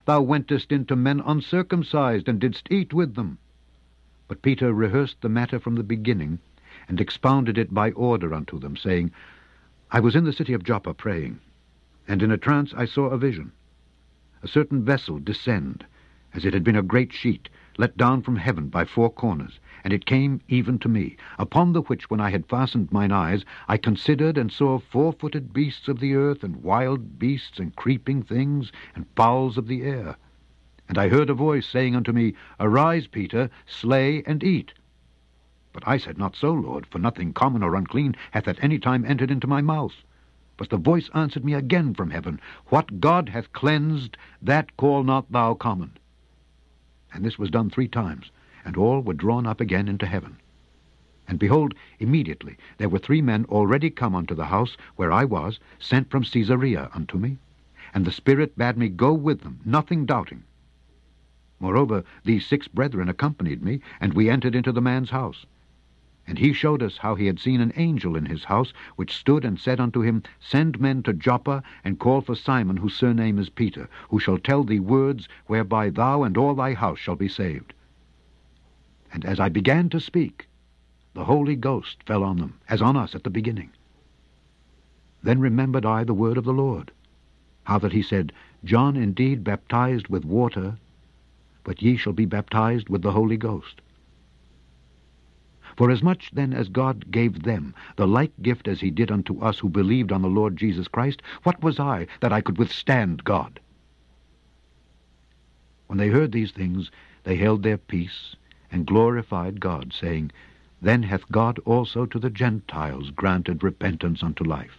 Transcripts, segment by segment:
Thou wentest in to men uncircumcised, and didst eat with them. But Peter rehearsed the matter from the beginning, and expounded it by order unto them, saying, I was in the city of Joppa praying, and in a trance I saw a vision, a certain vessel descend, as it had been a great sheet, let down from heaven by four corners, and it came even to me, upon the which, when I had fastened mine eyes, I considered and saw 4-footed beasts of the earth, and wild beasts, and creeping things, and fowls of the air. And I heard a voice saying unto me, Arise, Peter, slay and eat. But I said, Not so, Lord, for nothing common or unclean hath at any time entered into my mouth. But the voice answered me again from heaven, What God hath cleansed, that call not thou common. And this was done 3 times, and all were drawn up again into heaven. And behold, immediately there were 3 men already come unto the house where I was, sent from Caesarea unto me, and the Spirit bade me go with them, nothing doubting. Moreover, these 6 brethren accompanied me, and we entered into the man's house. And he showed us how he had seen an angel in his house, which stood and said unto him, Send men to Joppa, and call for Simon, whose surname is Peter, who shall tell thee words whereby thou and all thy house shall be saved. And as I began to speak, the Holy Ghost fell on them, as on us at the beginning. Then remembered I the word of the Lord, how that he said, John indeed baptized with water, but ye shall be baptized with the Holy Ghost. Forasmuch then as God gave them the like gift as he did unto us who believed on the Lord Jesus Christ, what was I that I could withstand God? When they heard these things, they held their peace, and glorified God, saying, Then hath God also to the Gentiles granted repentance unto life.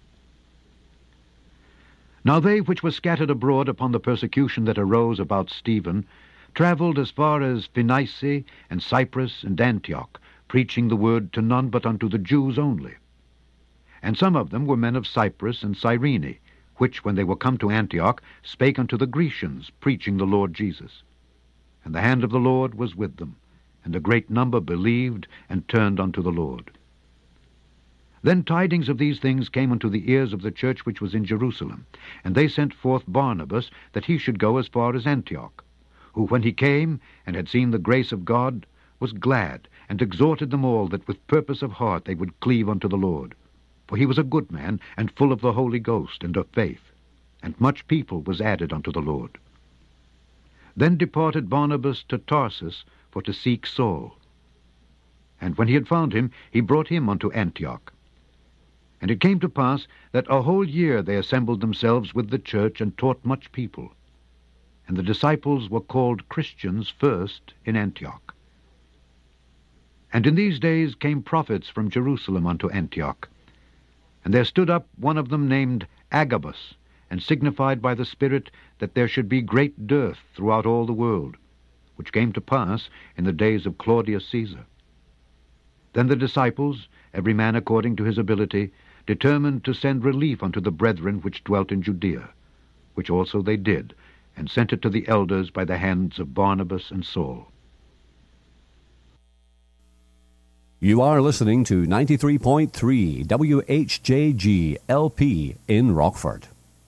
Now they which were scattered abroad upon the persecution that arose about Stephen travelled as far as Phoenice, and Cyprus, and Antioch, preaching the word to none but unto the Jews only. And some of them were men of Cyprus and Cyrene, which, when they were come to Antioch, spake unto the Grecians, preaching the Lord Jesus. And the hand of the Lord was with them, and a great number believed and turned unto the Lord. Then tidings of these things came unto the ears of the church which was in Jerusalem, and they sent forth Barnabas, that he should go as far as Antioch, who, when he came and had seen the grace of God, was glad, and exhorted them all that with purpose of heart they would cleave unto the Lord. For he was a good man, and full of the Holy Ghost and of faith, and much people was added unto the Lord. Then departed Barnabas to Tarsus for to seek Saul. And when he had found him, he brought him unto Antioch. And it came to pass that a whole year they assembled themselves with the church, and taught much people. And the disciples were called Christians first in Antioch. And in these days came prophets from Jerusalem unto Antioch. And there stood up one of them named Agabus, and signified by the Spirit that there should be great dearth throughout all the world, which came to pass in the days of Claudius Caesar. Then the disciples, every man according to his ability, determined to send relief unto the brethren which dwelt in Judea, which also they did, and sent it to the elders by the hands of Barnabas and Saul. You are listening to 93.3 WHJG LP in Rockford.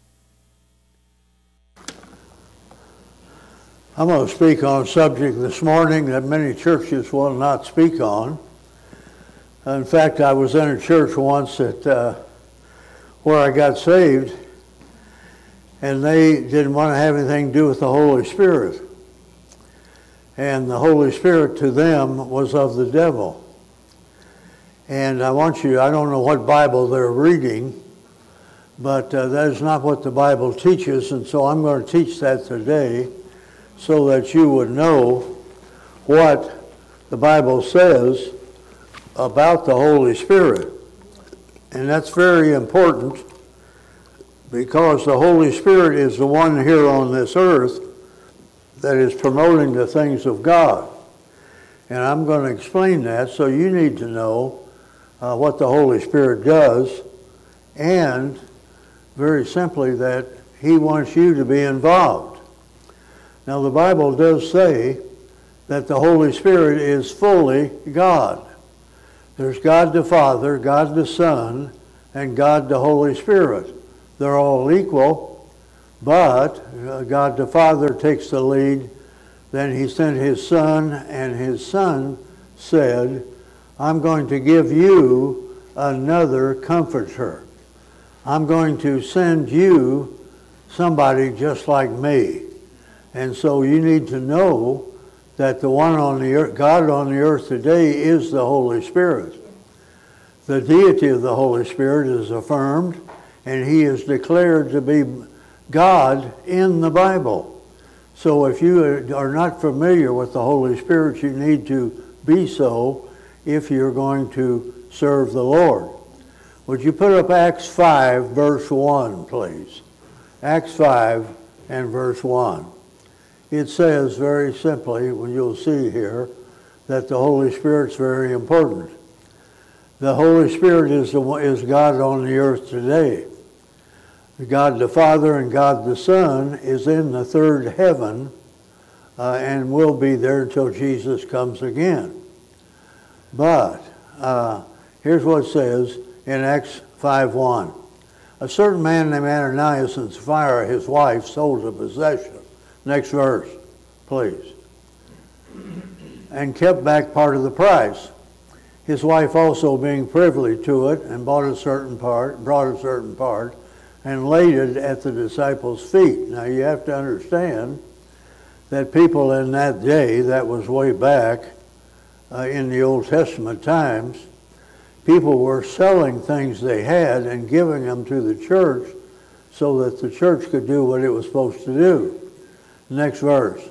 I'm going to speak on a subject this morning that many churches will not speak on. In fact, I was in a church once where I got saved, and they didn't want to have anything to do with the Holy Spirit. And the Holy Spirit to them was of the devil. And I don't know what Bible they're reading, but that is not what the Bible teaches, and so I'm going to teach that today so that you would know what the Bible says about the Holy Spirit. And that's very important, because the Holy Spirit is the one here on this earth that is promoting the things of God. And I'm going to explain that, so you need to know what the Holy Spirit does, and very simply that he wants you to be involved. Now the Bible does say that the Holy Spirit is fully God. There's God the Father, God the Son, and God the Holy Spirit. They're all equal, But God the Father takes the lead. Then he sent his Son, and his Son said, I'm going to give you another comforter. I'm going to send you somebody just like me. And so you need to know that the one on the earth, God on the earth today is the Holy Spirit. The deity of the Holy Spirit is affirmed, and he is declared to be God in the Bible. So if you are not familiar with the Holy Spirit, you need to be so if you're going to serve the Lord. Would you put up Acts 5, verse 1, please? Acts 5 and verse 1. It says very simply, when you'll see here, that the Holy Spirit's very important. The Holy Spirit is God on the earth today. God the Father and God the Son is in the third heaven and will be there until Jesus comes again. But here's what it says in Acts 5:1. A certain man named Ananias and Sapphira, his wife, sold a possession. Next verse, please. And kept back part of the price. His wife also being privy to it, and brought a certain part, and laid it at the disciples' feet. Now you have to understand that people in that day, that was way back in the Old Testament times, people were selling things they had and giving them to the church so that the church could do what it was supposed to do. Next verse.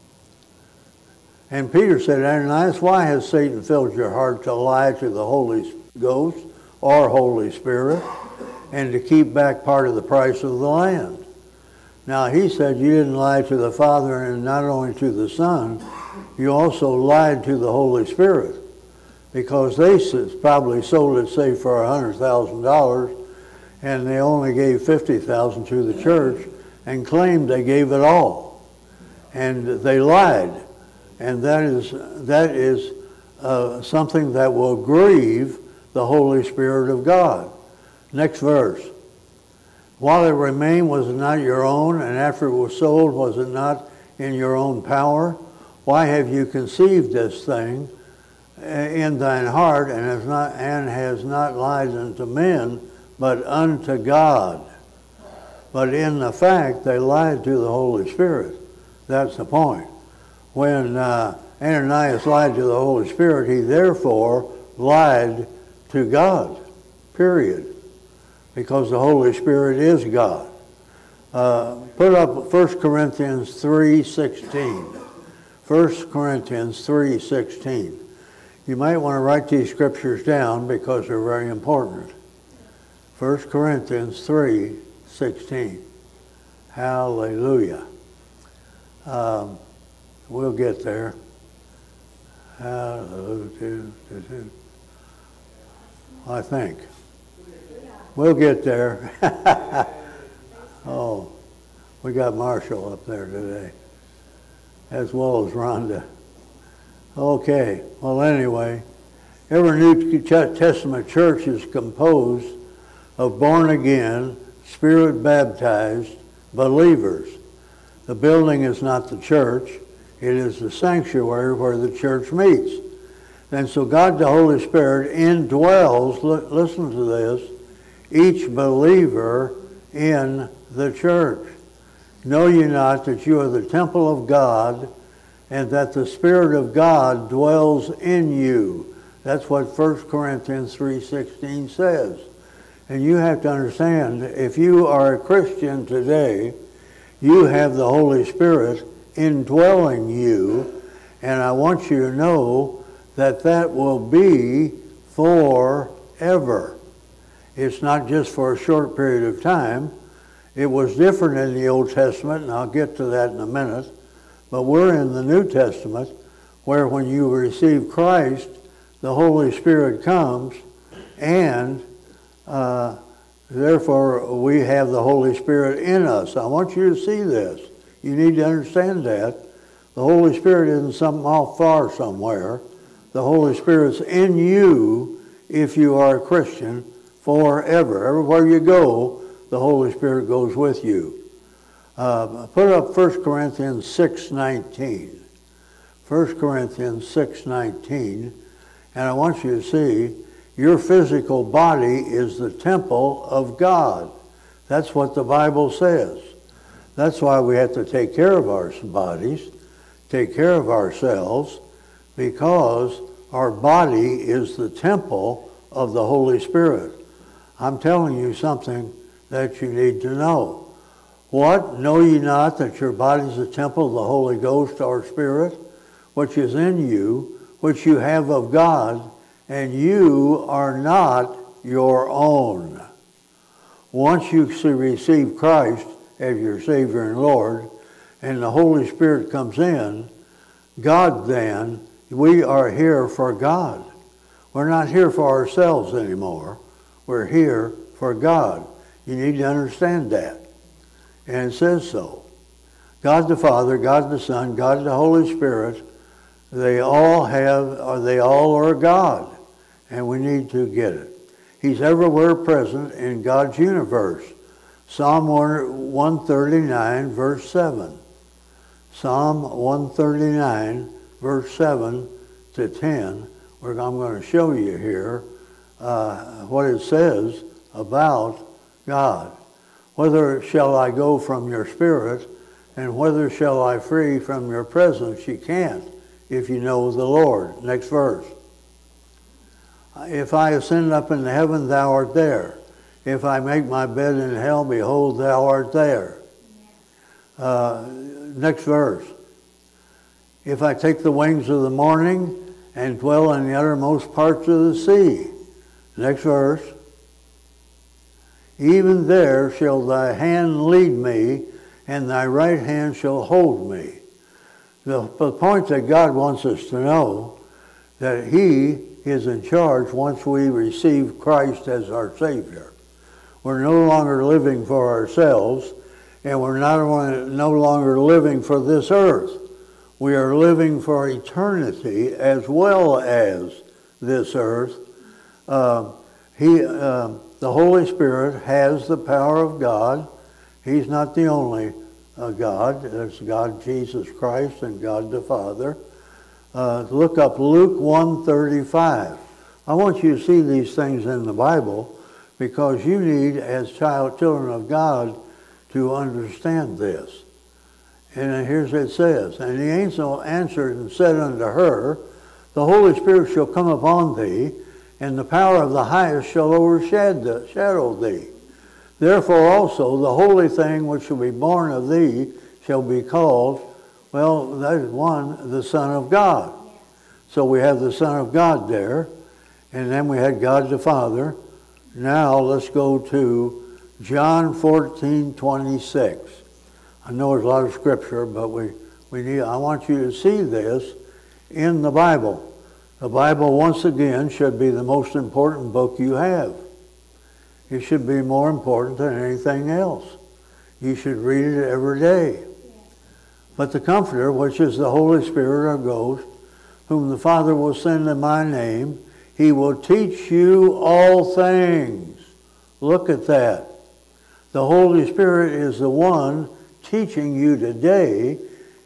And Peter said, Ananias, why has Satan filled your heart to lie to the Holy Ghost or Holy Spirit and to keep back part of the price of the land? Now he said you didn't lie to the Father and not only to the Son, you also lied to the Holy Spirit, because they probably sold it, say, for $100,000 and they only gave $50,000 to the church and claimed they gave it all. And they lied, and that is something that will grieve the Holy Spirit of God. Next verse. While it remained, was it not your own? And after it was sold, was it not in your own power? Why have you conceived this thing in thine heart, and has not lied unto men, but unto God? But in the fact, they lied to the Holy Spirit. That's the point. When Ananias lied to the Holy Spirit, he therefore lied to God, period, because the Holy Spirit is God. Put up 1 Corinthians 3:16. 1 Corinthians 3:16. You might want to write these scriptures down because they're very important. 1 Corinthians 3:16. Hallelujah. We'll get there. I think. We'll get there. Oh, we got Marshall up there today, as well as Rhonda. Okay, well anyway, every New Testament church is composed of born-again, Spirit-baptized believers. The building is not the church. It is the sanctuary where the church meets. And so God the Holy Spirit indwells, listen to this, each believer in the church. Know ye not that you are the temple of God, and that the Spirit of God dwells in you? That's what 1 Corinthians 3:16 says. And you have to understand, if you are a Christian today, you have the Holy Spirit indwelling you, and I want you to know that that will be forever. It's not just for a short period of time. It was different in the Old Testament, and I'll get to that in a minute, but we're in the New Testament, where when you receive Christ, the Holy Spirit comes, and therefore we have the Holy Spirit in us. I want you to see this. You need to understand that. The Holy Spirit isn't something off far somewhere. The Holy Spirit's in you if you are a Christian forever. Everywhere you go, the Holy Spirit goes with you. Put up 1 Corinthians 6:19. 1 Corinthians 6:19. And I want you to see your physical body is the temple of God. That's what the Bible says. That's why we have to take care of our bodies, take care of ourselves, because our body is the temple of the Holy Spirit. I'm telling you something that you need to know. What? Know ye not that your body is the temple of the Holy Ghost, our Spirit, which is in you, which you have of God, and you are not your own. Once you receive Christ as your Savior and Lord, and the Holy Spirit comes in, God then, we are here for God. We're not here for ourselves anymore. We're here for God. You need to understand that. And it says so. God the Father, God the Son, God the Holy Spirit, they all are God. And we need to get it. He's everywhere present in God's universe. Psalm 139, verse 7. Psalm 139, verse 7 to 10, where I'm going to show you here what it says about God. Whither shall I go from your spirit, and whither shall I flee from your presence? You can't if you know the Lord. Next verse. If I ascend up into heaven, thou art there. If I make my bed in hell, behold, thou art there. Next verse. If I take the wings of the morning and dwell in the uttermost parts of the sea. Next verse. Even there shall thy hand lead me, and thy right hand shall hold me. The point that God wants us to know, that He is in charge once we receive Christ as our Savior. We're no longer living for ourselves, and we're no longer living for this earth. We are living for eternity as well as this earth. The Holy Spirit has the power of God. He's not the only God. There's God Jesus Christ and God the Father. Look up Luke 1:35. I want you to see these things in the Bible because you need, as children of God, to understand this. And here's what it says. And the angel answered and said unto her, the Holy Spirit shall come upon thee, and the power of the highest shall overshadow thee. Therefore also the holy thing which shall be born of thee shall be called, well, that is one, the Son of God. So we have the Son of God there, and then we had God the Father. Now let's go to John 14:26. I know there's a lot of scripture, but I want you to see this in the Bible. The Bible, once again, should be the most important book you have. It should be more important than anything else. You should read it every day. But the Comforter, which is the Holy Spirit or Ghost, whom the Father will send in my name, He will teach you all things. Look at that. The Holy Spirit is the one teaching you today,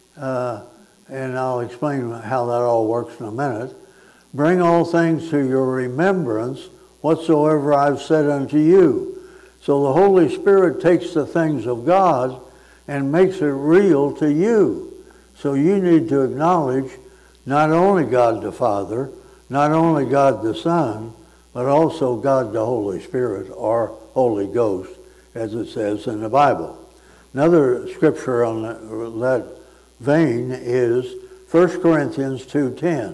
and I'll explain how that all works in a minute. Bring all things to your remembrance, whatsoever I've said unto you. So the Holy Spirit takes the things of God and makes it real to you. So you need to acknowledge not only God the Father, not only God the Son, but also God the Holy Spirit, or Holy Ghost, as it says in the Bible. Another scripture on that vein is 1 Corinthians 2:10.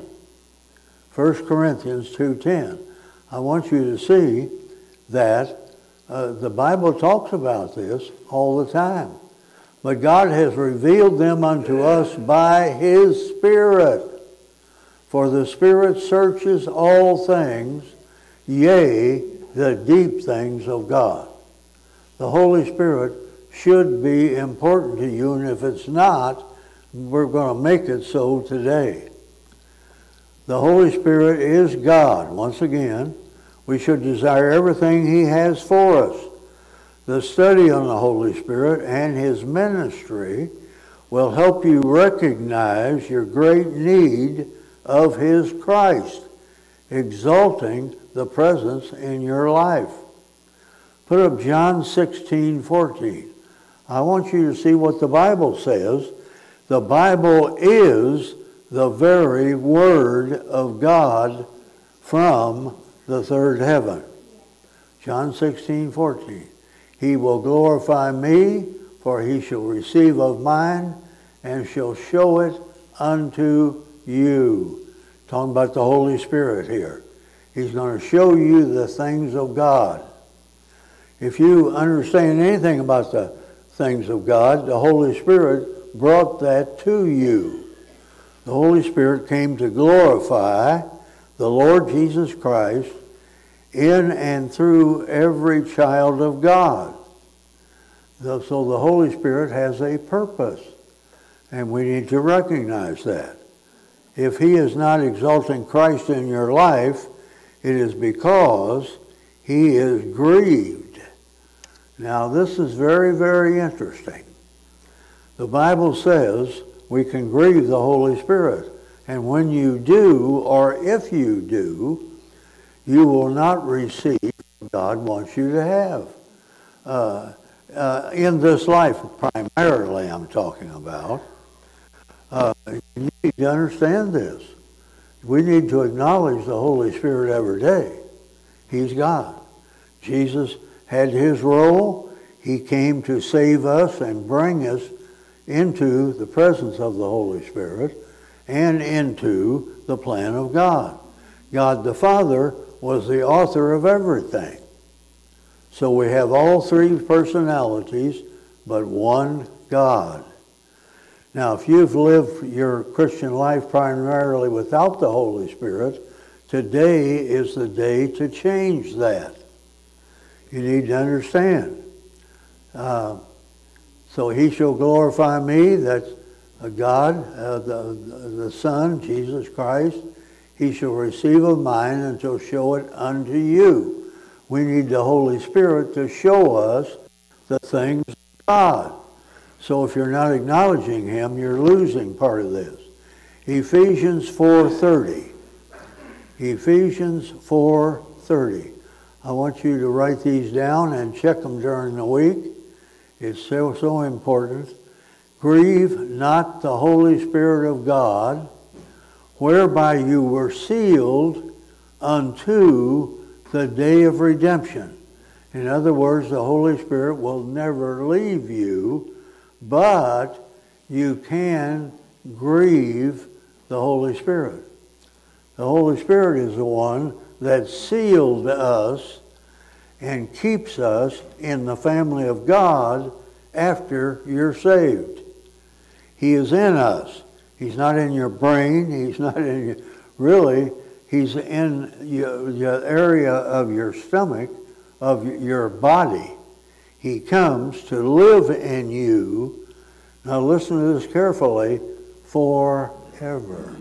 1 Corinthians 2:10. I want you to see that the Bible talks about this all the time. But God has revealed them unto us by His Spirit. For the Spirit searches all things, yea, the deep things of God. The Holy Spirit should be important to you, and if it's not, we're going to make it so today. The Holy Spirit is God. Once again, we should desire everything He has for us. The study on the Holy Spirit and His ministry will help you recognize your great need of His Christ, exalting the presence in your life. Put up John 16:14. I want you to see what the Bible says. The Bible is the very Word of God from the third heaven. John 16:14. He will glorify me, for he shall receive of mine, and shall show it unto you. Talking about the Holy Spirit here. He's going to show you the things of God. If you understand anything about the things of God, the Holy Spirit brought that to you. The Holy Spirit came to glorify the Lord Jesus Christ in and through every child of God. So the Holy Spirit has a purpose, and we need to recognize that. If He is not exalting Christ in your life, it is because He is grieved. Now, this is very, very interesting. The Bible says we can grieve the Holy Spirit, and when you do, or if you do, you will not receive what God wants you to have. In this life, primarily I'm talking about, you need to understand this. We need to acknowledge the Holy Spirit every day. He's God. Jesus had His role. He came to save us and bring us into the presence of the Holy Spirit and into the plan of God. God the Father was the author of everything. So we have all three personalities, but one God. Now, if you've lived your Christian life primarily without the Holy Spirit, today is the day to change that. You need to understand. So He shall glorify me, that's God, the Son, Jesus Christ. He shall receive of mine and shall show it unto you. We need the Holy Spirit to show us the things of God. So if you're not acknowledging Him, you're losing part of this. Ephesians 4:30. Ephesians 4:30. I want you to write these down and check them during the week. It's so important. Grieve not the Holy Spirit of God, whereby you were sealed unto the day of redemption. In other words, the Holy Spirit will never leave you, but you can grieve the Holy Spirit. The Holy Spirit is the one that sealed us and keeps us in the family of God after you're saved. He is in us. He's not in your brain. He's not in your... Really, He's in the area of your stomach, of your body. He comes to live in you. Now listen to this carefully. Forever.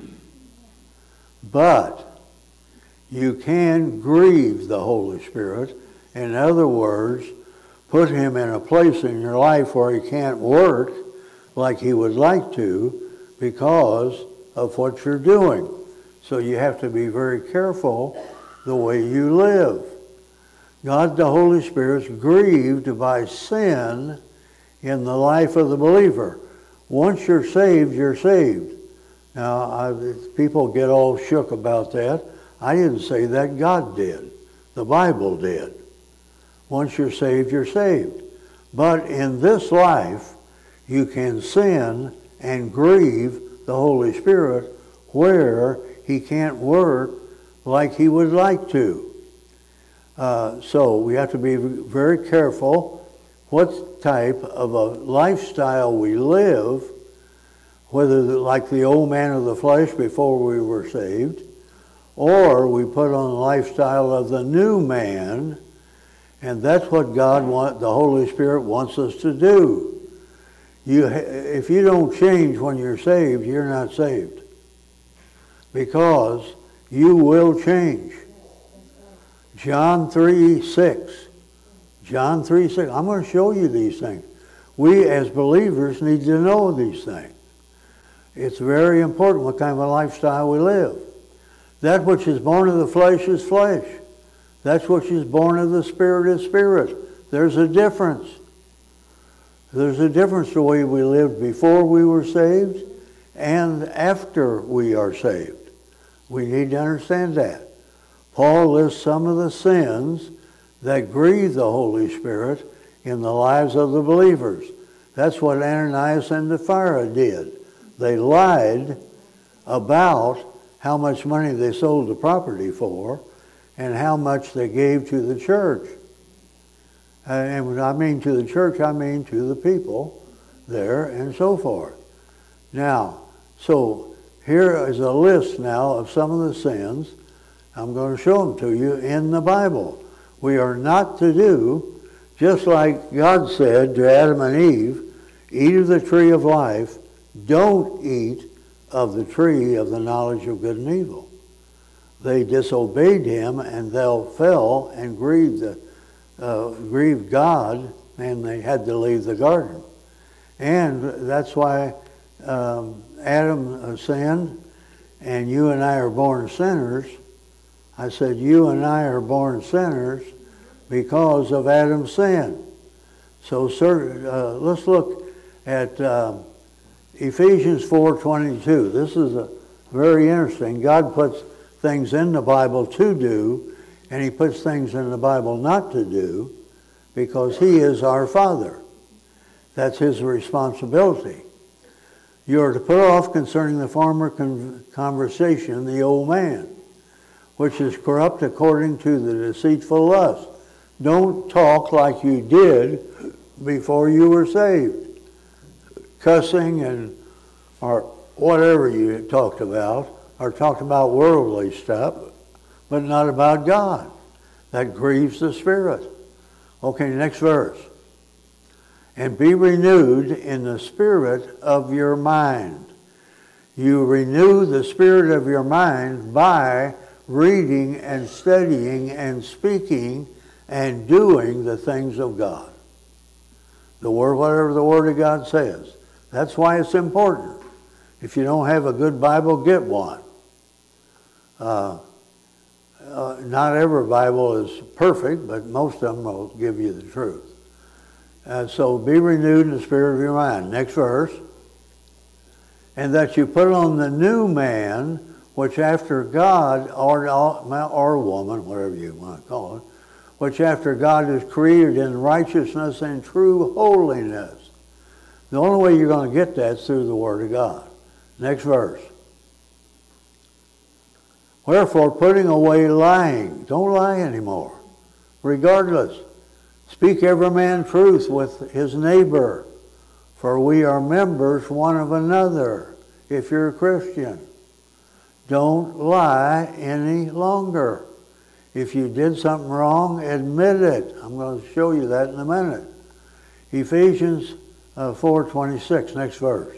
But you can grieve the Holy Spirit. In other words, put Him in a place in your life where He can't work like He would like to because of what you're doing. So you have to be very careful the way you live. God the Holy Spirit is grieved by sin in the life of the believer. Once you're saved, you're saved. Now, people get all shook about that. I didn't say that. God did. The Bible did. Once you're saved, you're saved. But in this life, you can sin and grieve the Holy Spirit where He can't work like He would like to. So we have to be very careful what type of a lifestyle we live, whether like the old man of the flesh before we were saved, or we put on the lifestyle of the new man, and that's what the Holy Spirit wants us to do. If you don't change when you're saved, you're not saved. Because you will change. John 3:6. John 3:6. I'm going to show you these things. We as believers need to know these things. It's very important what kind of a lifestyle we live. That which is born of the flesh is flesh. That which is born of the Spirit is spirit. There's a difference. There's a difference the way we lived before we were saved and after we are saved. We need to understand that. Paul lists some of the sins that grieve the Holy Spirit in the lives of the believers. That's what Ananias and Sapphira did. They lied about how much money they sold the property for and how much they gave to the church. And when I mean to the church, I mean to the people there and so forth. Now, so here is a list now of some of the sins. I'm going to show them to you in the Bible. We are not to do, just like God said to Adam and Eve, eat of the tree of life, don't eat of the tree of the knowledge of good and evil. They disobeyed him and they fell and grieved God, and they had to leave the garden. And that's why Adam sinned, and you and I are born sinners. I said you and I are born sinners because of Adam's sin. So let's look at Ephesians 4:22. This is very interesting. God puts things in the Bible to do, and he puts things in the Bible not to do, because he is our Father. That's his responsibility. You are to put off concerning the former conversation the old man, which is corrupt according to the deceitful lust. Don't talk like you did before you were saved. Cussing and or whatever you talked about, or talked about worldly stuff, but not about God. That grieves the Spirit. Okay, next verse. And be renewed in the spirit of your mind. You renew the spirit of your mind by reading and studying and speaking and doing the things of God. The Word, whatever the Word of God says. That's why it's important. If you don't have a good Bible, get one. Not every Bible is perfect, but most of them will give you the truth. So be renewed in the spirit of your mind. Next verse. And that you put on the new man, which after God, or woman, whatever you want to call it, which after God is created in righteousness and true holiness. The only way you're going to get that is through the Word of God. Next verse. Wherefore, putting away lying. Don't lie anymore. Regardless. Speak every man truth with his neighbor. For we are members one of another, if you're a Christian. Don't lie any longer. If you did something wrong, admit it. I'm going to show you that in a minute. Ephesians 4:26, next verse.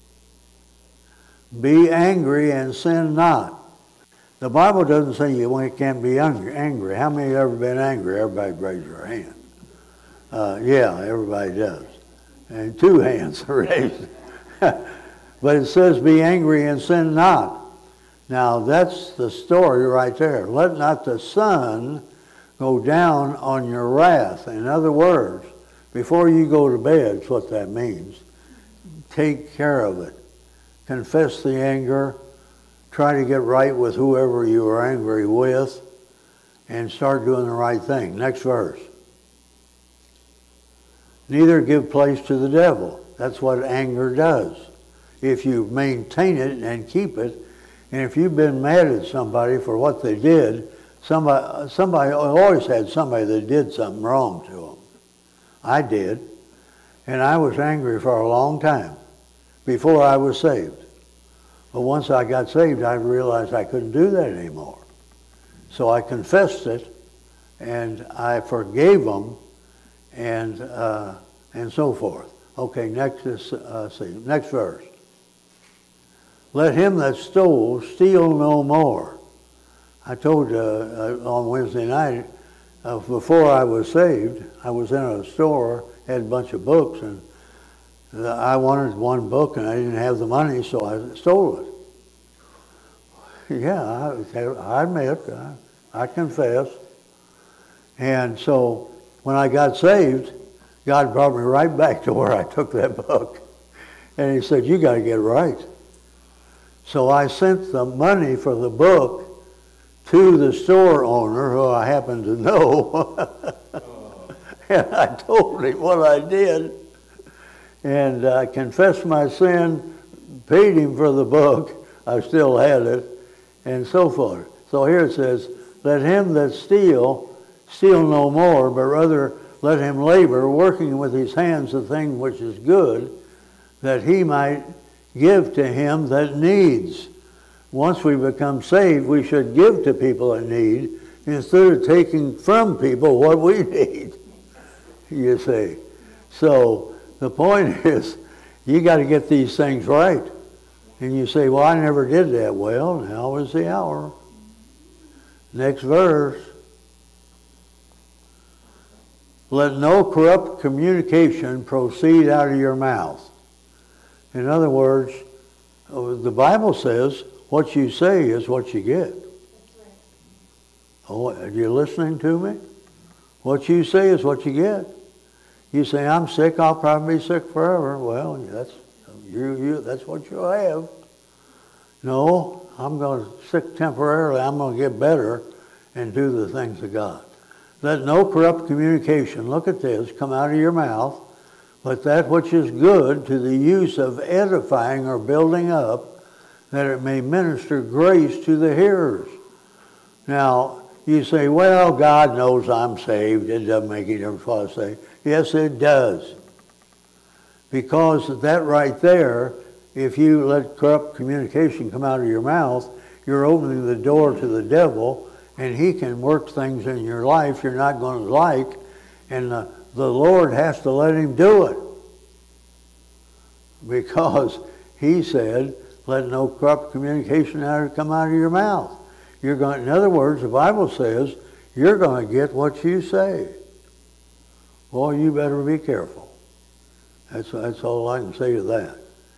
Be angry and sin not. The Bible doesn't say you can't be angry. How many have ever been angry? Everybody raise their hand. Yeah, everybody does. And two hands are raised. But it says be angry and sin not. Now that's the story right there. Let not the sun go down on your wrath. In other words, before you go to bed, is what that means. Take care of it. Confess the anger. Try to get right with whoever you are angry with. And start doing the right thing. Next verse. Neither give place to the devil. That's what anger does. If you maintain it and keep it, and if you've been mad at somebody for what they did, somebody always had somebody that did something wrong to them. I did. And I was angry for a long time before I was saved. But once I got saved, I realized I couldn't do that anymore. So I confessed it, and I forgave them, and so forth. Okay, next verse. Let him that stole steal no more. I told you on Wednesday night before I was saved, I was in a store, had a bunch of books, and I wanted one book, and I didn't have the money, so I stole it. Yeah, I admit, I confess. And so when I got saved, God brought me right back to where I took that book. And he said, you got to get right. So I sent the money for the book to the store owner, who I happened to know. And I told him what I did. And I confessed my sin, paid him for the book. I still had it, and so forth. So here it says, let him that steal no more, but rather let him labor, working with his hands the thing which is good, that he might give to him that needs. Once we become saved, we should give to people that need, instead of taking from people what we need, you see. So the point is, you got to get these things right. And you say, well, I never did that. Well, now is the hour. Next verse. Let no corrupt communication proceed out of your mouth. In other words, the Bible says what you say is what you get. Oh, are you listening to me? What you say is what you get. You say, I'm sick, I'll probably be sick forever. Well, that's what you'll have. No, I'm going to sick temporarily. I'm going to get better and do the things of God. Let no corrupt communication, look at this, come out of your mouth, but that which is good to the use of edifying or building up, that it may minister grace to the hearers. Now, you say, well, God knows I'm saved. It doesn't make any difference what I say. Yes, it does. Because that right there, if you let corrupt communication come out of your mouth, you're opening the door to the devil, and he can work things in your life you're not going to like, and the Lord has to let him do it. Because he said, let no corrupt communication come out of your mouth. In other words, the Bible says, you're going to get what you say. Well, you better be careful. That's all I can say to that.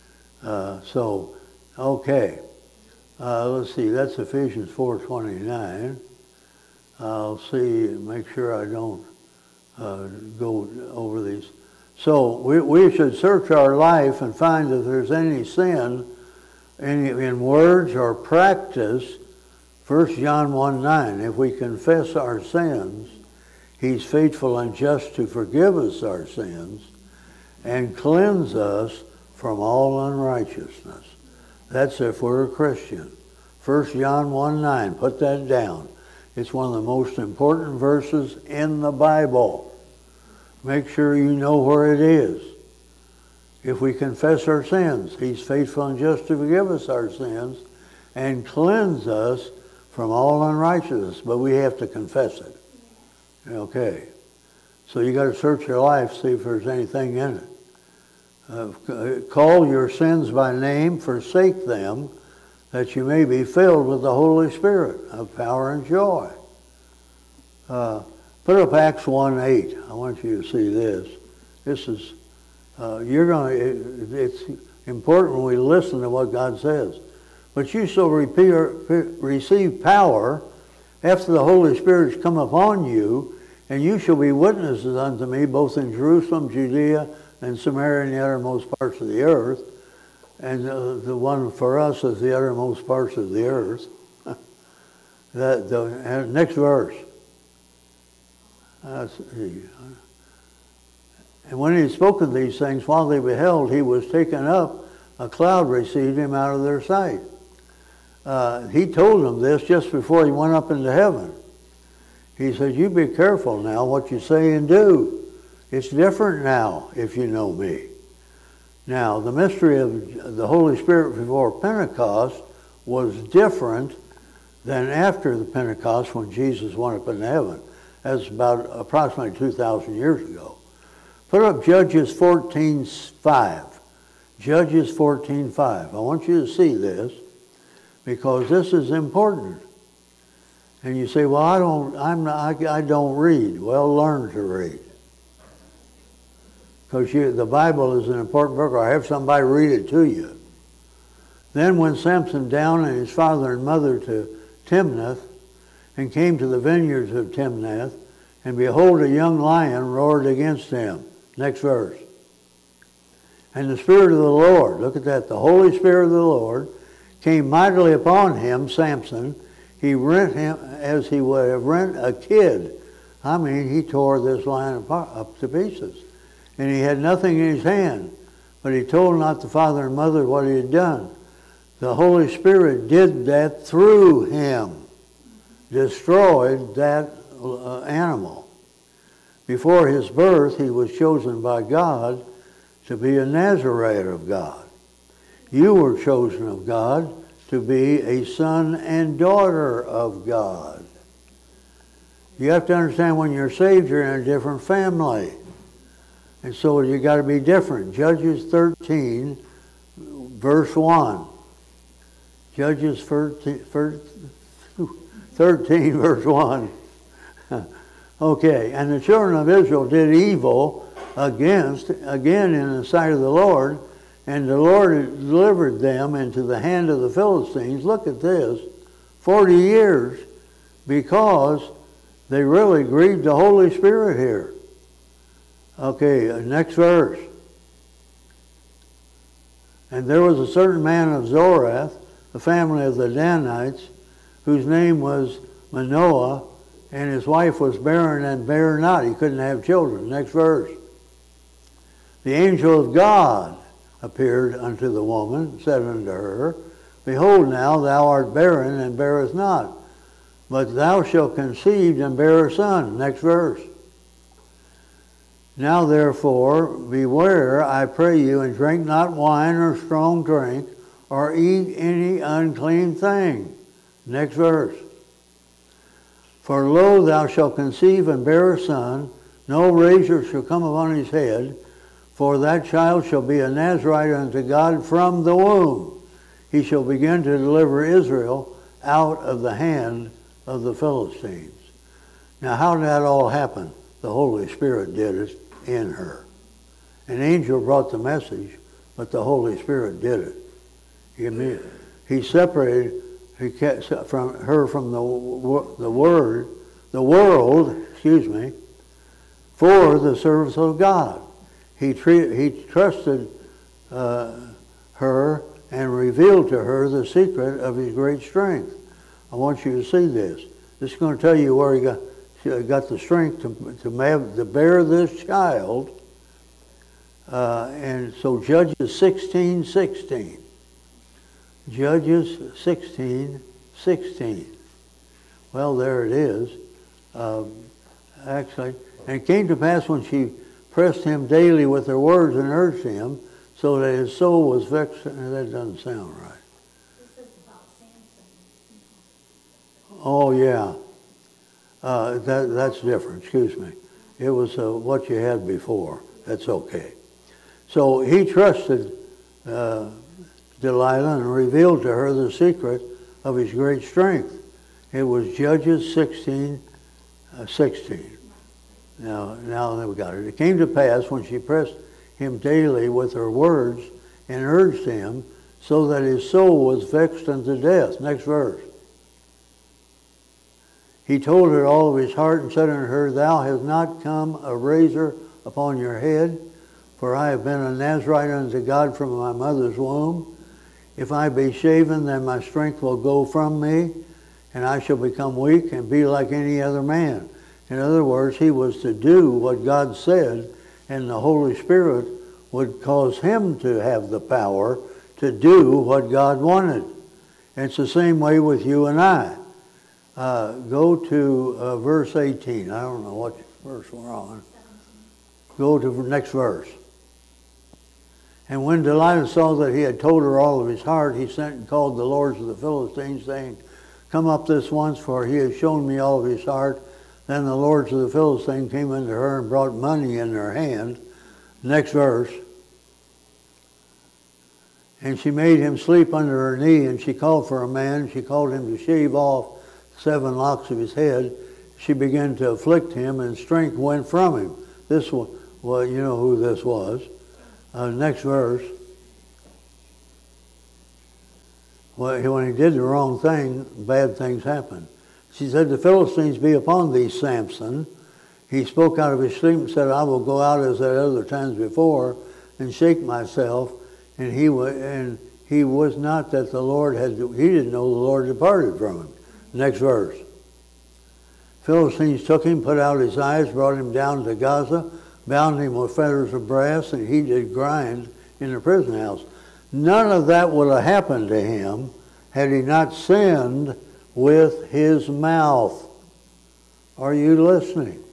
Okay. Let's see, that's Ephesians 4:29. I'll see, make sure I don't go over these. So we should search our life and find if there's any sin in words or practice. 1 John 1:9, if we confess our sins, he's faithful and just to forgive us our sins and cleanse us from all unrighteousness. That's if we're a Christian. 1 John 1:9, put that down. It's one of the most important verses in the Bible. Make sure you know where it is. If we confess our sins, he's faithful and just to forgive us our sins and cleanse us from all unrighteousness. But we have to confess it. Okay. So you got to search your life, see if there's anything in it. Call your sins by name, forsake them, that you may be filled with the Holy Spirit of power and joy. Put up Acts 1:8. I want you to see this. This is, it's important when we listen to what God says. But you shall receive power after the Holy Spirit has come upon you, and you shall be witnesses unto me both in Jerusalem, Judea, and Samaria, and the uttermost parts of the earth. And the one for us is the uttermost parts of the earth. Next verse. And when he had spoken these things, while they beheld, he was taken up, a cloud received him out of their sight. He told them this just before he went up into heaven. He said, you be careful now what you say and do. It's different now if you know me. Now, the mystery of the Holy Spirit before Pentecost was different than after the Pentecost when Jesus went up into heaven. That's about approximately 2,000 years ago. Put up Judges 14:5. Judges 14:5. I want you to see this because this is important. And you say, well, I don't read. Well, learn to read. Because the Bible is an important book, or have somebody read it to you. Then went Samson down and his father and mother to Timnath, and came to the vineyards of Timnath, and behold, a young lion roared against him. Next verse. And the Spirit of the Lord, look at that, the Holy Spirit of the Lord came mightily upon him, Samson. He rent him as he would have rent a kid. I mean, he tore this lion apart, up to pieces. And he had nothing in his hand, but he told not the father and mother what he had done. The Holy Spirit did that through him, destroyed that animal. Before his birth, he was chosen by God to be a Nazarite of God. You were chosen of God to be a son and daughter of God. You have to understand, when you're saved, you're in a different family. And so you got to be different. Judges 13, verse 1. Judges 13, verse 1. Okay, and the children of Israel did evil again in the sight of the Lord, and the Lord delivered them into the hand of the Philistines. Look at this, 40 years, because they really grieved the Holy Spirit here. Okay, next verse. And there was a certain man of Zorath, the family of the Danites, whose name was Manoah, and his wife was barren and bare not. He couldn't have children. Next verse. The angel of God appeared unto the woman, said unto her, Behold now, thou art barren and bearest not, but thou shalt conceive and bear a son. Next verse. Now therefore, beware, I pray you, and drink not wine or strong drink, or eat any unclean thing. Next verse. For lo, thou shalt conceive and bear a son, no razor shall come upon his head, for that child shall be a Nazarite unto God from the womb. He shall begin to deliver Israel out of the hand of the Philistines. Now how did that all happen? The Holy Spirit did it in her. An angel brought the message, but the Holy Spirit did it. He separated from her from the world, for the service of God. He trusted her and revealed to her the secret of his great strength. I want you to see this. This is going to tell you where he got the strength to bear this child. And so Judges 16:16. Judges 16:16. Well, there it is. Actually, and it came to pass when she pressed him daily with her words and urged him, so that his soul was vexed. That doesn't sound right. This is about Samson. Oh, yeah. That's different. Excuse me. It was what you had before. That's okay. So he trusted Delilah and revealed to her the secret of his great strength. It was Judges 16:16. Now we got it. It came to pass when she pressed him daily with her words and urged him, so that his soul was vexed unto death. Next verse. He told her all of his heart and said unto her, Thou hast not come a razor upon your head, for I have been a Nazarite unto God from my mother's womb. If I be shaven, then my strength will go from me, and I shall become weak and be like any other man. In other words, he was to do what God said, and the Holy Spirit would cause him to have the power to do what God wanted. And it's the same way with you and I. Go to verse 18. I don't know what verse we're on. Go to the next verse. And when Delilah saw that he had told her all of his heart, he sent and called the lords of the Philistines, saying, Come up this once, for he has shown me all of his heart. Then the lords of the Philistines came unto her and brought money in their hand. Next verse. And she made him sleep under her knee, and she called for a man. She called him to shave off 7 locks of his head, she began to afflict him, and strength went from him. This one, well, you know who this was. Next verse. Well, when he did the wrong thing, bad things happened. She said, the Philistines be upon thee, Samson. He spoke out of his sleep and said, I will go out as at other times before and shake myself. And he was not that the Lord had, he didn't know the Lord departed from him. Next verse. Philistines took him, put out his eyes, brought him down to Gaza, bound him with fetters of brass, and he did grind in the prison house. None of that would have happened to him had he not sinned with his mouth. Are you listening?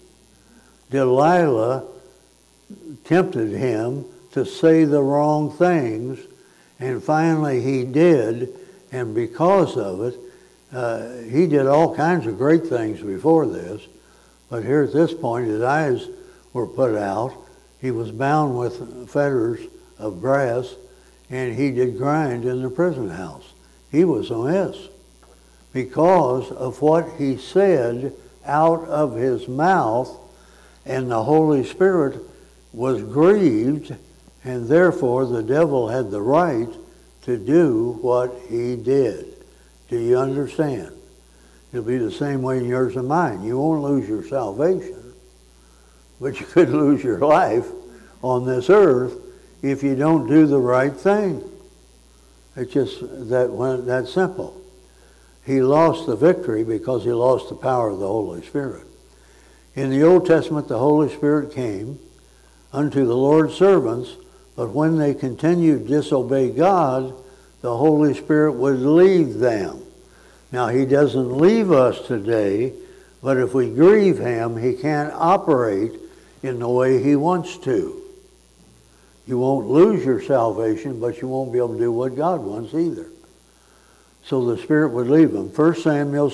Delilah tempted him to say the wrong things, and finally he did, and because of it, he did all kinds of great things before this, but here at this point his eyes were put out, he was bound with fetters of brass, and he did grind in the prison house. He was a mess because of what he said out of his mouth, and the Holy Spirit was grieved, and therefore the devil had the right to do what he did. Do you understand? It'll be the same way in yours and mine. You won't lose your salvation, but you could lose your life on this earth if you don't do the right thing. It's just that simple. He lost the victory because he lost the power of the Holy Spirit. In the Old Testament, the Holy Spirit came unto the Lord's servants, but when they continued to disobey God, the Holy Spirit would leave them. Now, he doesn't leave us today, but if we grieve him, he can't operate in the way he wants to. You won't lose your salvation, but you won't be able to do what God wants either. So the Spirit would leave him. 1 Samuel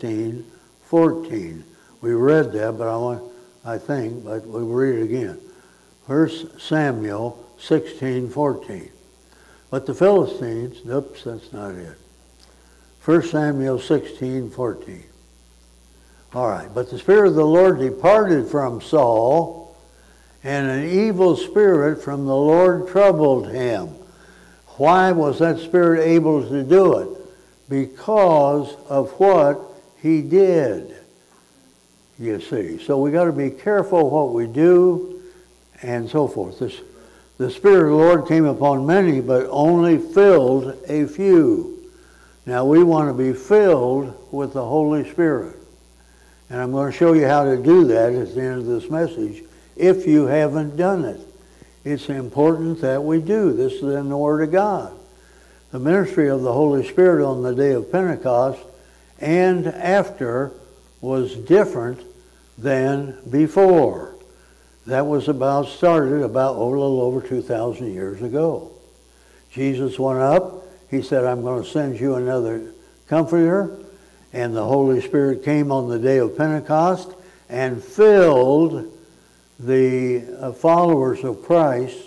16:14. We read that, but but we'll read it again. 1 Samuel 16:14. But the Philistines, oops, that's not it. 1 Samuel 16:14. All right, but the Spirit of the Lord departed from Saul, and an evil spirit from the Lord troubled him. Why was that spirit able to do it? Because of what he did. You see, so we got to be careful what we do and so forth. The Spirit of the Lord came upon many, but only filled a few. Now we want to be filled with the Holy Spirit. And I'm going to show you how to do that at the end of this message if you haven't done it. It's important that we do. This is in the Word of God. The ministry of the Holy Spirit on the day of Pentecost and after was different than before. That was started about a little over 2,000 years ago. Jesus went up. He said, I'm going to send you another comforter. And the Holy Spirit came on the day of Pentecost and filled the followers of Christ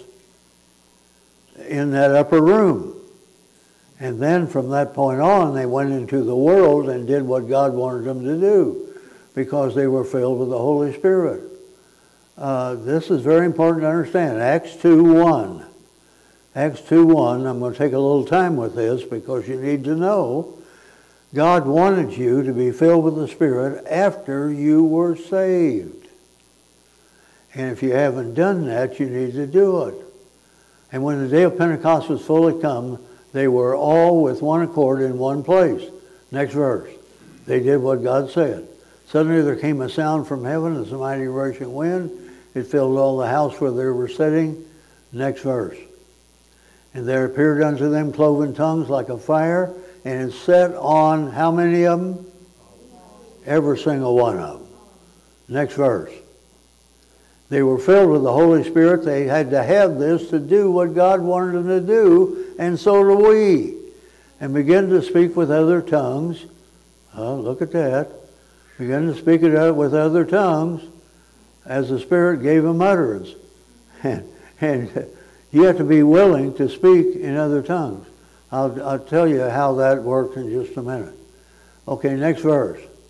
in that upper room. And then from that point on, they went into the world and did what God wanted them to do because they were filled with the Holy Spirit. This is very important to understand. Acts 2:1. Acts 2:1, I'm going to take a little time with this because you need to know God wanted you to be filled with the Spirit after you were saved. And if you haven't done that, you need to do it. And when the day of Pentecost was fully come, they were all with one accord in one place. Next verse. They did what God said. Suddenly there came a sound from heaven as a mighty rushing wind. It filled all the house where they were sitting. Next verse. And there appeared unto them cloven tongues like a fire, and it set on how many of them? Every single one of them. Next verse. They were filled with the Holy Spirit. They had to have this to do what God wanted them to do, and so do we. And begin to speak with other tongues. Look at that. Begin to speak it with other tongues as the Spirit gave them utterance. And you have to be willing to speak in other tongues. I'll tell you how that works in just a minute. Okay, next verse.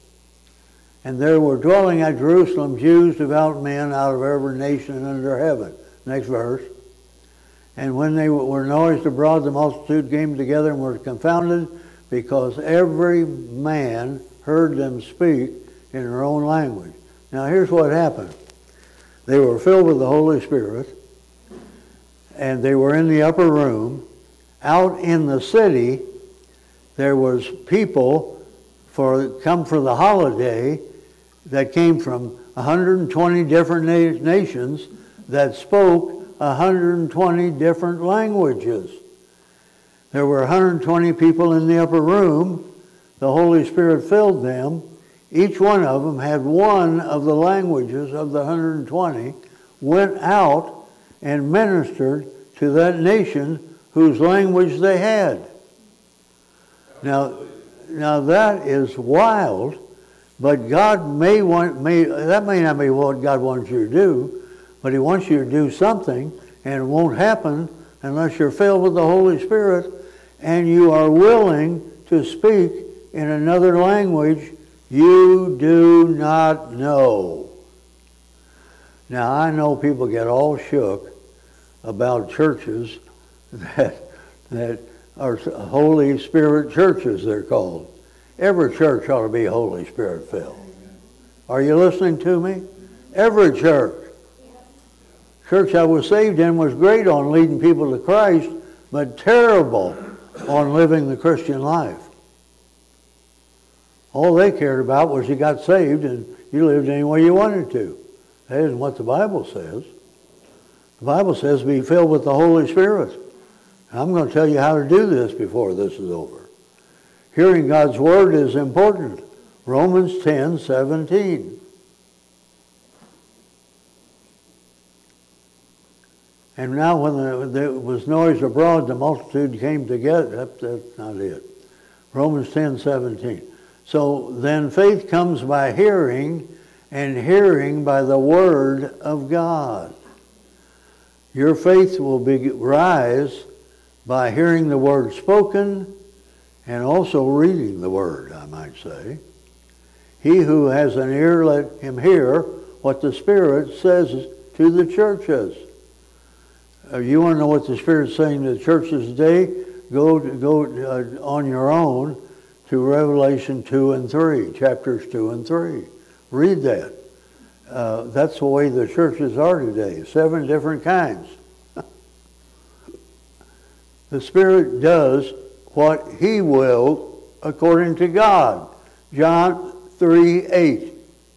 And there were dwelling at Jerusalem Jews, devout men out of every nation under heaven. Next verse. And when they were noised abroad, the multitude came together and were confounded, because every man heard them speak in their own language. Now here's what happened. They were filled with the Holy Spirit, and they were in the upper room. Out in the city, there was people come for the holiday that came from 120 different nations that spoke 120 different languages. There were 120 people in the upper room. The Holy Spirit filled them. Each one of them had one of the languages of the 120, went out and ministered to that nation whose language they had. Now that is wild, but God that may not be what God wants you to do, but He wants you to do something, and it won't happen unless you're filled with the Holy Spirit and you are willing to speak in another language you do not know. Now, I know people get all shook about churches that are Holy Spirit churches, they're called. Every church ought to be Holy Spirit filled. Are you listening to me? Every church. Church I was saved in was great on leading people to Christ, but terrible on living the Christian life. All they cared about was you got saved and you lived any way you wanted to. That isn't what the Bible says. The Bible says be filled with the Holy Spirit. I'm going to tell you how to do this before this is over. Hearing God's Word is important. Romans 10:17. And now when there was noise abroad, the multitude came together. That's not it. Romans 10:17. So then faith comes by hearing, and hearing by the Word of God. Your faith will rise by hearing the Word spoken and also reading the Word, I might say. He who has an ear, let him hear what the Spirit says to the churches. You want to know what the Spirit's saying to the churches today? Go on your own to Revelation 2 and 3, chapters 2 and 3. Read that. That's the way the churches are today, 7 different kinds. The Spirit does what He will according to God. John 3:8.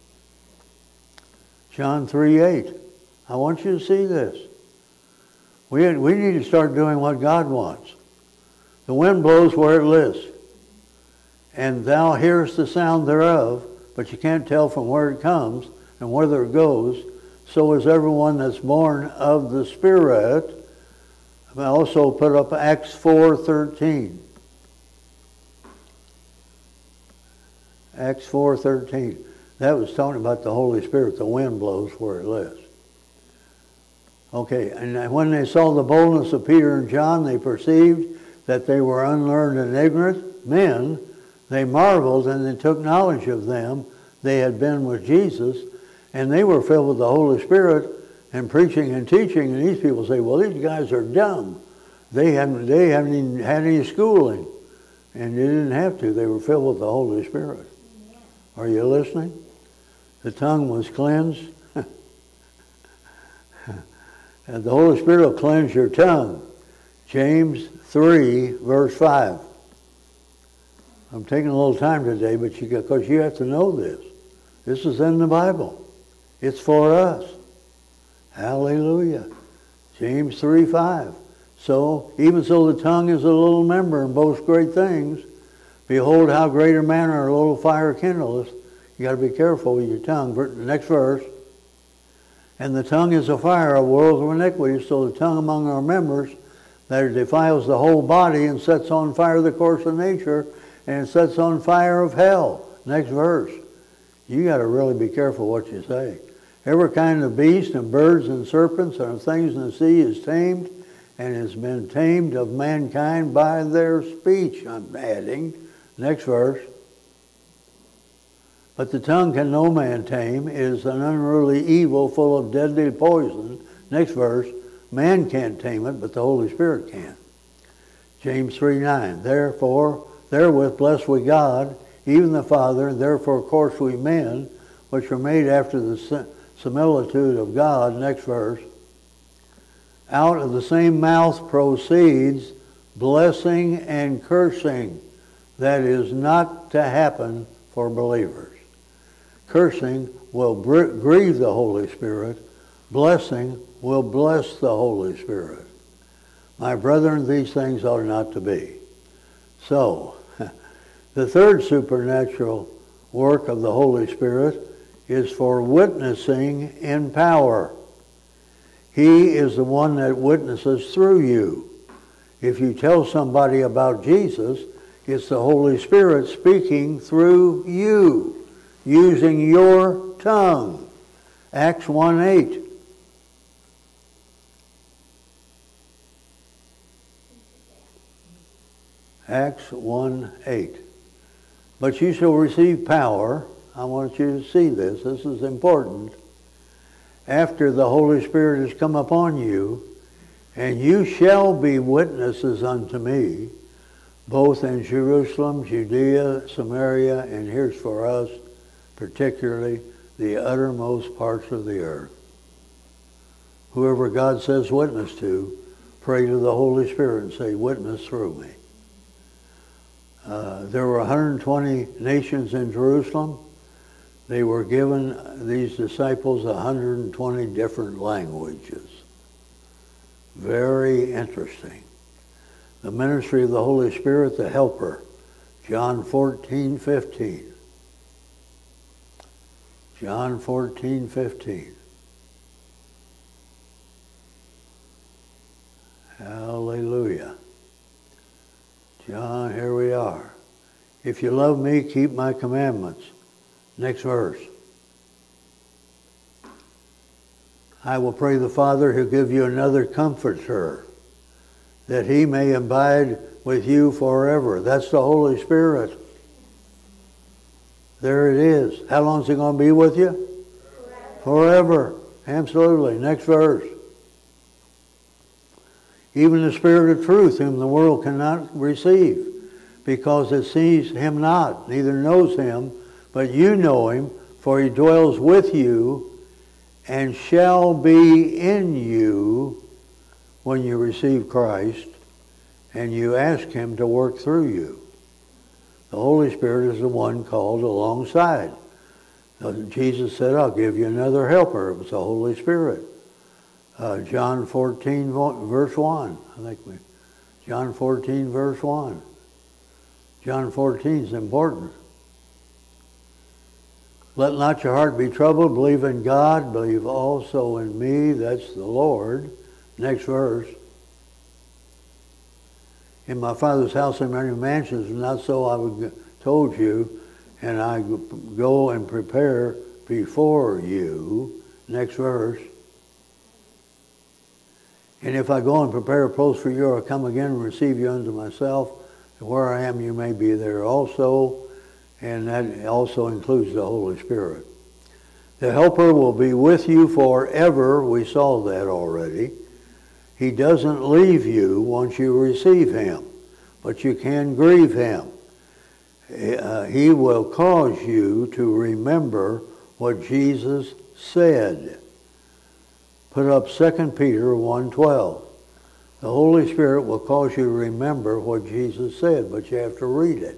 John 3:8. I want you to see this. We need to start doing what God wants. The wind blows where it lists, and thou hearest the sound thereof, but you can't tell from where it comes and whither it goes. So is everyone that's born of the Spirit. I also put up Acts 4:13. Acts 4:13. That was talking about the Holy Spirit. The wind blows where it lists. Okay, and when they saw the boldness of Peter and John, they perceived that they were unlearned and ignorant men. They marveled, and they took knowledge of them. They had been with Jesus, and they were filled with the Holy Spirit and preaching and teaching. And these people say, well, these guys are dumb. They haven't even had any schooling. And they didn't have to. They were filled with the Holy Spirit. Are you listening? The tongue was cleansed. And the Holy Spirit will cleanse your tongue. James 3, verse 5. I'm taking a little time today, but because you have to know this. This is in the Bible. It's for us. Hallelujah. James 3:5. So, even so the tongue is a little member and boasts great things, behold how great a manner a little fire kindleth. You got to be careful with your tongue. Next verse. And the tongue is a fire, a world of iniquity, so the tongue among our members, that it defiles the whole body and sets on fire the course of nature, and it sets on fire of hell. Next verse. You got to really be careful what you say. Every kind of beast and birds and serpents and things in the sea is tamed, and has been tamed of mankind by their speech, I'm adding. Next verse. But the tongue can no man tame. It is an unruly evil full of deadly poison. Next verse, man can't tame it, but the Holy Spirit can. James 3:9, therefore, therewith bless we God, even the Father, and therefore course we men, which are made after the similitude of God. Next verse, out of the same mouth proceeds blessing and cursing. That is not to happen for believers. Cursing will grieve the Holy Spirit. Blessing will bless the Holy Spirit. My brethren, these things ought not to be. So, the third supernatural work of the Holy Spirit is for witnessing in power. He is the one that witnesses through you. If you tell somebody about Jesus, it's the Holy Spirit speaking through you, using your tongue. Acts 1:8. Acts 1:8. But you shall receive power. I want you to see this. This is important. After the Holy Spirit has come upon you, and you shall be witnesses unto me, both in Jerusalem, Judea, Samaria, and here's for us, particularly the uttermost parts of the earth. Whoever God says witness to, pray to the Holy Spirit and say, witness through me. There were 120 nations in Jerusalem. They were given, these disciples, 120 different languages. Very interesting. The ministry of the Holy Spirit, the Helper, John 14:15. John 14:15. Hallelujah. John, here we are. If you love me, keep my commandments. Next verse. I will pray the Father, he'll give you another comforter, that he may abide with you forever. That's the Holy Spirit. There it is. How long is he going to be with you? Forever. Absolutely. Next verse. Even the Spirit of truth, whom the world cannot receive, because it sees him not, neither knows him, but you know him, for he dwells with you and shall be in you when you receive Christ and you ask him to work through you. The Holy Spirit is the one called alongside. Jesus said, I'll give you another helper. It was the Holy Spirit. John 14, verse 1. John 14, verse 1. John 14 is important. Let not your heart be troubled. Believe in God. Believe also in me. That's the Lord. Next verse. In my Father's house are many mansions, and not so I would told you, and I go and prepare before you. Next verse. And if I go and prepare a place for you, I'll come again and receive you unto myself. And where I am, you may be there also. And that also includes the Holy Spirit. The Helper will be with you forever. We saw that already. He doesn't leave you once you receive him, but you can grieve him. He will cause you to remember what Jesus said. Put up 2 Peter 1:12. The Holy Spirit will cause you to remember what Jesus said, but you have to read it.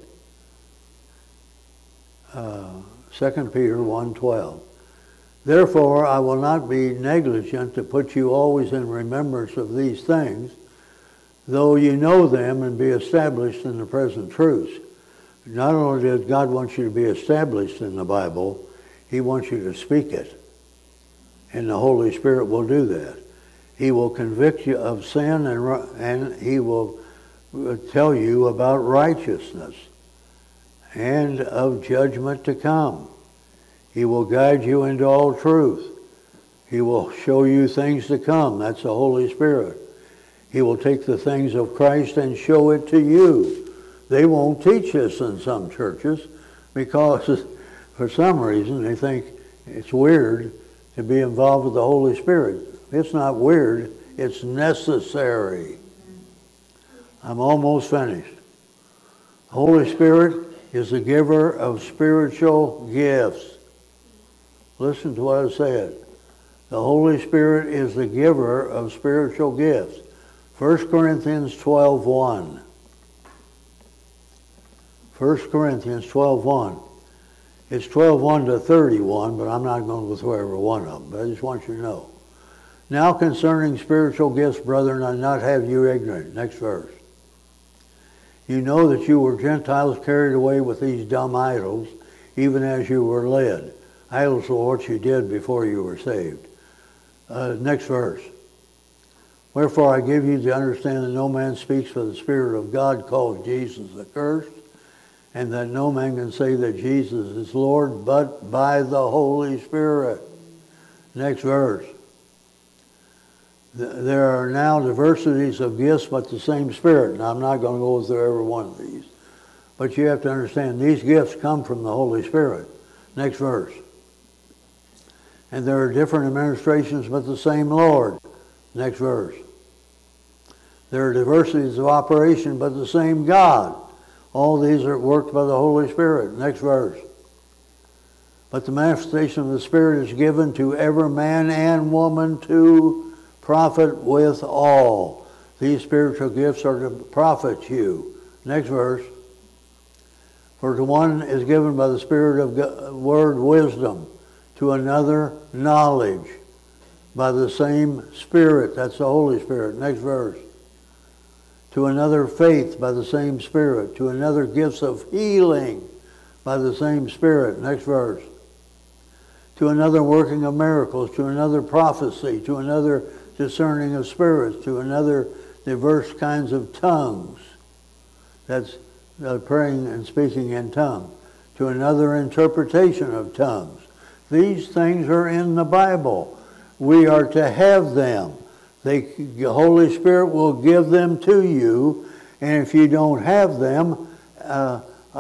2 Peter 1:12. Therefore, I will not be negligent to put you always in remembrance of these things, though you know them and be established in the present truths. Not only does God want you to be established in the Bible, he wants you to speak it. And the Holy Spirit will do that. He will convict you of sin and he will tell you about righteousness and of judgment to come. He will guide you into all truth. He will show you things to come. That's the Holy Spirit. He will take the things of Christ and show it to you. They won't teach this in some churches because for some reason, they think it's weird to be involved with the Holy Spirit. It's not weird, it's necessary. I'm almost finished. The Holy Spirit is the giver of spiritual gifts. Listen to what I said. The Holy Spirit is the giver of spiritual gifts. 1 Corinthians 12:1. 1 Corinthians 12:1. It's 12:1 to 31, but I'm not going to go through every one of them. But I just want you to know. Now concerning spiritual gifts, brethren, I not have you ignorant. Next verse. You know that you were Gentiles carried away with these dumb idols, even as you were led. Idols were what you did before you were saved. Next verse. Wherefore I give you to understand that no man speaks for the Spirit of God called Jesus accursed, and that no man can say that Jesus is Lord but by the Holy Spirit. Next verse. There are now diversities of gifts, but the same Spirit. Now, I'm not going to go through every one of these. But you have to understand, these gifts come from the Holy Spirit. Next verse. And there are different administrations, but the same Lord. Next verse. There are diversities of operation, but the same God. All these are worked by the Holy Spirit. Next verse. But the manifestation of the Spirit is given to every man and woman to profit with all. These spiritual gifts are to profit you. Next verse. For to one is given by the Spirit of God, word wisdom, to another knowledge by the same Spirit. That's the Holy Spirit. Next verse. To another faith by the same Spirit. To another gifts of healing by the same Spirit. Next verse. To another working of miracles. To another prophecy. To another discerning of spirits. To another diverse kinds of tongues. That's praying and speaking in tongues. To another interpretation of tongues. These things are in the Bible. We are to have them. The Holy Spirit will give them to you, and if you don't have them, that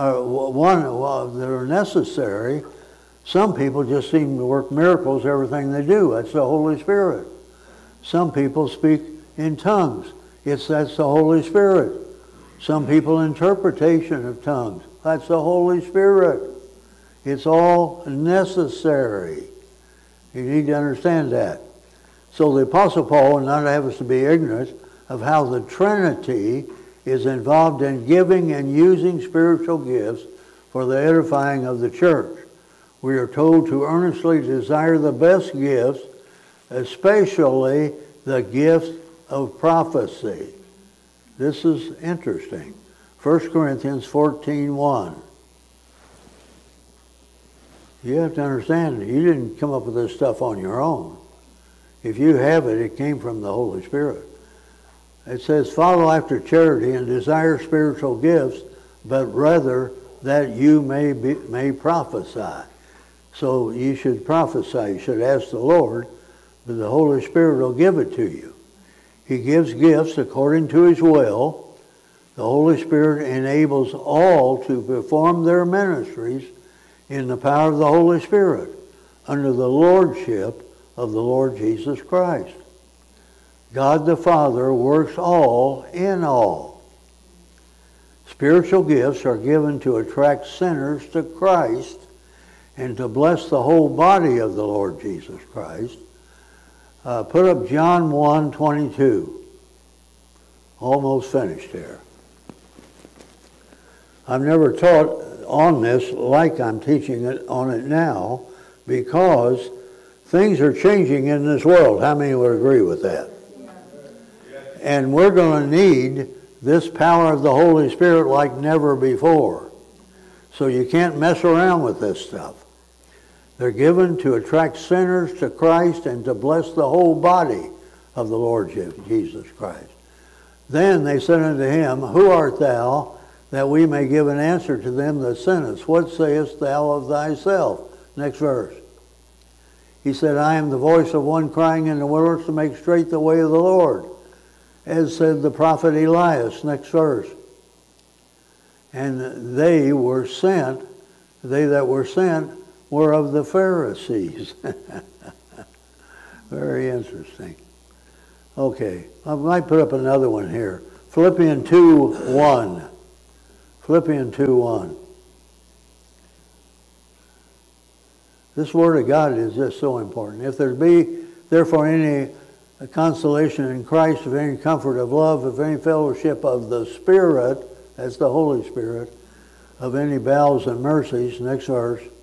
are necessary, some people just seem to work miracles, everything they do. That's the Holy Spirit. Some people speak in tongues. That's the Holy Spirit. Some people interpretation of tongues. That's the Holy Spirit. It's all necessary. You need to understand that. So the Apostle Paul would not have us to be ignorant of how the Trinity is involved in giving and using spiritual gifts for the edifying of the church. We are told to earnestly desire the best gifts, especially the gift of prophecy. This is interesting. 1 Corinthians 14:1. You have to understand, you didn't come up with this stuff on your own. If you have it, it came from the Holy Spirit. It says, follow after charity and desire spiritual gifts, but rather that you may prophesy. So you should prophesy. You should ask the Lord, but the Holy Spirit will give it to you. He gives gifts according to His will. The Holy Spirit enables all to perform their ministries in the power of the Holy Spirit under the lordship of the Lord Jesus Christ. God the Father works all in all. Spiritual gifts are given to attract sinners to Christ and to bless the whole body of the Lord Jesus Christ. Put up John 1:22. Almost finished there. I've never taught on this like I'm teaching it on it now, because things are changing in this world. How many would agree with that? And we're going to need this power of the Holy Spirit like never before. So you can't mess around with this stuff. They're given to attract sinners to Christ and to bless the whole body of the Lord Jesus Christ. Then they said unto him, Who art thou, that we may give an answer to them that sent us? What sayest thou of thyself? Next verse. He said, I am the voice of one crying in the wilderness to make straight the way of the Lord, as said the prophet Elias. Next verse. And they that were sent, were of the Pharisees. Very interesting. Okay, I might put up another one here. Philippians 2:1. Philippians 2:1. This Word of God is just so important. If there be therefore any consolation in Christ, of any comfort of love, of any fellowship of the Spirit, that's the Holy Spirit, of any bowels and mercies, next verse,